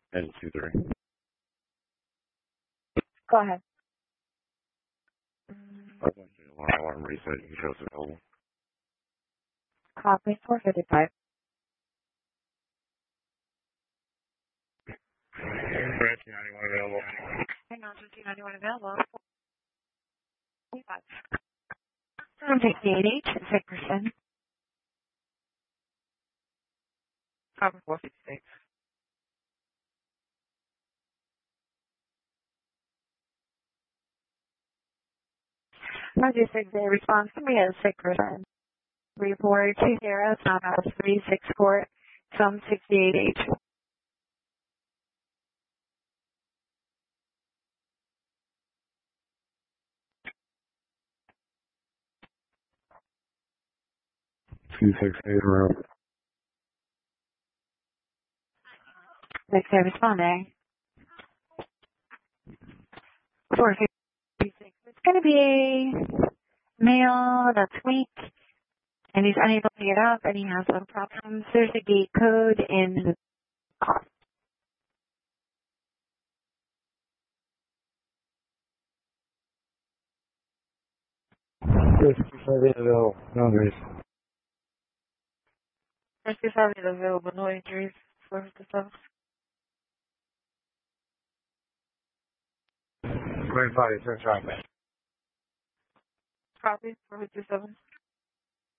N23. Go ahead. I want to alarm reset. You shows available. Copy 455. Branch 91 available. Hang on, 1591 available. 45. 768H, Dickerson. Copy 456. Roger 6A, response to me as Dickerson. Report 20-364, some 68H. Two 6A around. 6A responding. 456. It's going to be a male that's weak, and he's unable to get up, and he has some problems. There's a gate code in the car. Yes, 258 available. No injuries. First, you have it available, no injuries. 457. Great body, turn traffic. Copy, 457.